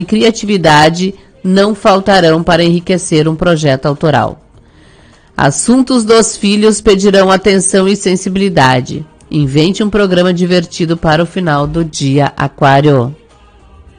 e criatividade não faltarão para enriquecer um projeto autoral. Assuntos dos filhos pedirão atenção e sensibilidade. Invente um programa divertido para o final do dia, Aquário.